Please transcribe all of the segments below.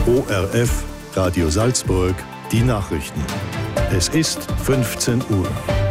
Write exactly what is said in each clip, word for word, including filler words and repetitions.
O R F, Radio Salzburg, die Nachrichten. Es ist fünfzehn Uhr.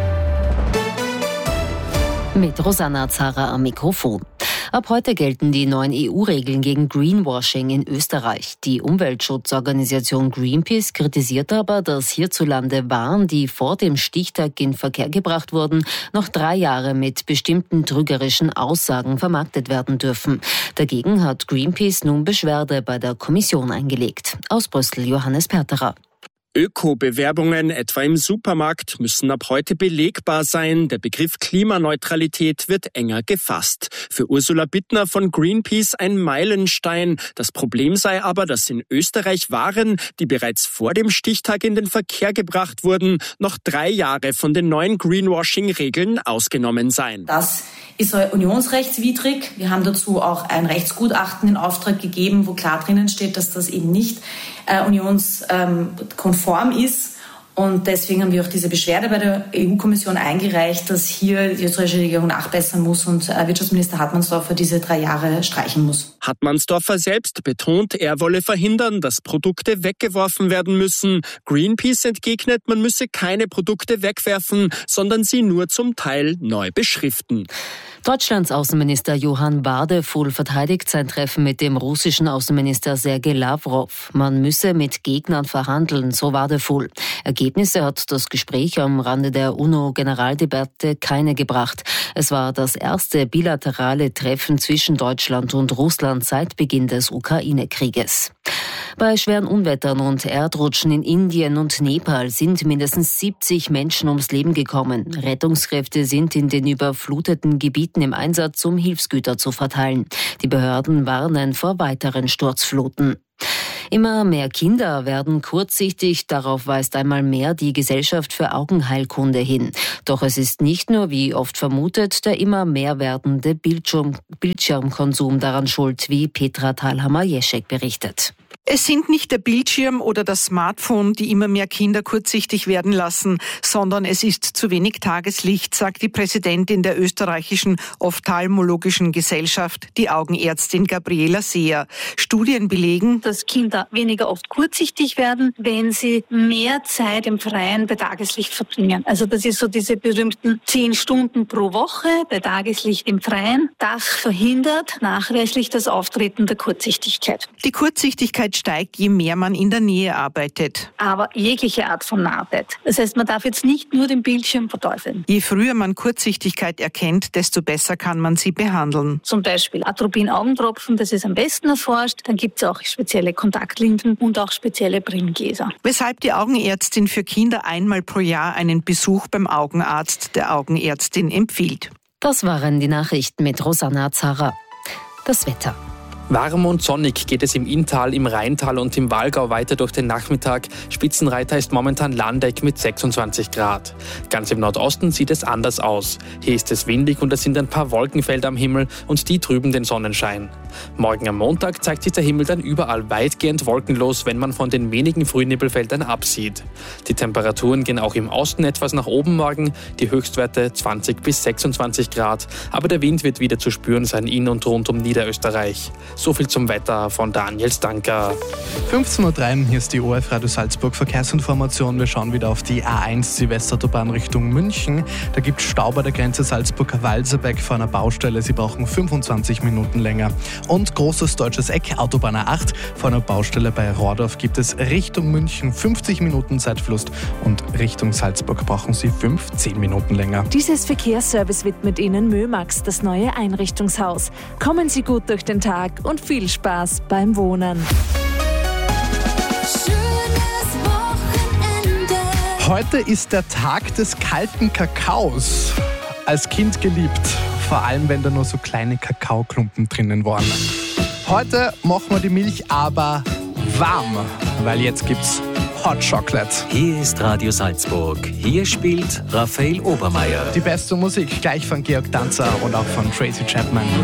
Mit Rosanna Zara am Mikrofon. Ab heute gelten die neuen E U-Regeln gegen Greenwashing in Österreich. Die Umweltschutzorganisation Greenpeace kritisiert aber, dass hierzulande Waren, die vor dem Stichtag in Verkehr gebracht wurden, noch drei Jahre mit bestimmten trügerischen Aussagen vermarktet werden dürfen. Dagegen hat Greenpeace nun Beschwerde bei der Kommission eingelegt. Aus Brüssel Johannes Perterer. Öko-Bewerbungen, etwa im Supermarkt, müssen ab heute belegbar sein. Der Begriff Klimaneutralität wird enger gefasst. Für Ursula Bittner von Greenpeace ein Meilenstein. Das Problem sei aber, dass in Österreich Waren, die bereits vor dem Stichtag in den Verkehr gebracht wurden, noch drei Jahre von den neuen Greenwashing-Regeln ausgenommen seien. Das ist unionsrechtswidrig. Wir haben dazu auch ein Rechtsgutachten in Auftrag gegeben, wo klar drinnen steht, dass das eben nicht äh, unionskonform ist. Und deswegen haben wir auch diese Beschwerde bei der E U-Kommission eingereicht, dass hier die österreichische Regierung nachbessern muss und äh, Wirtschaftsminister Hartmannsdorfer diese drei Jahre streichen muss. Hartmannsdorfer selbst betont, er wolle verhindern, dass Produkte weggeworfen werden müssen. Greenpeace entgegnet, man müsse keine Produkte wegwerfen, sondern sie nur zum Teil neu beschriften. Deutschlands Außenminister Johann Wadefuhl verteidigt sein Treffen mit dem russischen Außenminister Sergei Lavrov. Man müsse mit Gegnern verhandeln, so Wadefuhl. Ergebnisse hat das Gespräch am Rande der UNO-Generaldebatte keine gebracht. Es war das erste bilaterale Treffen zwischen Deutschland und Russland seit Beginn des Ukraine-Krieges. Bei schweren Unwettern und Erdrutschen in Indien und Nepal sind mindestens siebzig Menschen ums Leben gekommen. Rettungskräfte sind in den überfluteten Gebieten im Einsatz, um Hilfsgüter zu verteilen. Die Behörden warnen vor weiteren Sturzfluten. Immer mehr Kinder werden kurzsichtig, darauf weist einmal mehr die Gesellschaft für Augenheilkunde hin. Doch es ist nicht nur, wie oft vermutet, der immer mehr werdende Bildschirm, Bildschirmkonsum daran schuld, wie Petra Thalhammer-Jeschek berichtet. Es sind nicht der Bildschirm oder das Smartphone, die immer mehr Kinder kurzsichtig werden lassen, sondern es ist zu wenig Tageslicht, sagt die Präsidentin der österreichischen Ophthalmologischen Gesellschaft, die Augenärztin Gabriela Seher. Studien belegen, dass Kinder weniger oft kurzsichtig werden, wenn sie mehr Zeit im Freien bei Tageslicht verbringen. Also das ist so diese berühmten zehn Stunden pro Woche bei Tageslicht im Freien. Das verhindert nachweislich das Auftreten der Kurzsichtigkeit. Die Kurzsichtigkeit steigt, je mehr man in der Nähe arbeitet. Aber jegliche Art von Naharbeit. Das heißt, man darf jetzt nicht nur den Bildschirm verteufeln. Je früher man Kurzsichtigkeit erkennt, desto besser kann man sie behandeln. Zum Beispiel Atropin-Augentropfen, das ist am besten erforscht. Dann gibt es auch spezielle Kontaktlinsen und auch spezielle Brillengläser. Weshalb die Augenärztin für Kinder einmal pro Jahr einen Besuch beim Augenarzt der Augenärztin empfiehlt. Das waren die Nachrichten mit Rosanna Zara. Das Wetter. Warm und sonnig geht es im Inntal, im Rheintal und im Walgau weiter durch den Nachmittag. Spitzenreiter ist momentan Landeck mit sechsundzwanzig Grad. Ganz im Nordosten sieht es anders aus. Hier ist es windig und es sind ein paar Wolkenfelder am Himmel und die trüben den Sonnenschein. Morgen am Montag zeigt sich der Himmel dann überall weitgehend wolkenlos, wenn man von den wenigen Frühnebelfeldern absieht. Die Temperaturen gehen auch im Osten etwas nach oben morgen, die Höchstwerte zwanzig bis sechsundzwanzig Grad. Aber der Wind wird wieder zu spüren sein in und rund um Niederösterreich. So viel zum Wetter von Daniel Stanker. fünfzehn Uhr drei, hier ist die O R F Radio Salzburg Verkehrsinformation. Wir schauen wieder auf die A eins Silvesterautobahn Richtung München. Da gibt es Stau bei der Grenze Salzburg-Walserbeck vor einer Baustelle. Sie brauchen fünfundzwanzig Minuten länger. Und großes deutsches Eck, Autobahn A acht. Vor einer Baustelle bei Rohrdorf gibt es Richtung München fünfzig Minuten Zeitverlust und Richtung Salzburg brauchen Sie fünfzehn Minuten länger. Dieses Verkehrsservice widmet Ihnen Mömax, das neue Einrichtungshaus. Kommen Sie gut durch den Tag und viel Spaß beim Wohnen. Schönes Wochenende. Heute ist der Tag des kalten Kakaos. Als Kind geliebt, vor allem wenn da nur so kleine Kakaoklumpen drinnen waren. Heute machen wir die Milch aber warm, weil jetzt gibt's Hot Chocolate. Hier ist Radio Salzburg. Hier spielt Raphael Obermeier. Die beste Musik gleich von Georg Danzer und auch von Tracy Chapman.